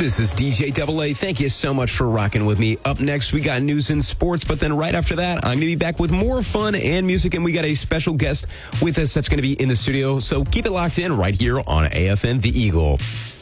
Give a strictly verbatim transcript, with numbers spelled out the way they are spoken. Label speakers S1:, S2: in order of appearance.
S1: This is D J Double A. Thank you so much for rocking with me. Up next, we got news and sports, but then right after that, I'm going to be back with more fun and music, and we got a special guest with us that's going to be in the studio. So keep it locked in right here on A F N The Eagle.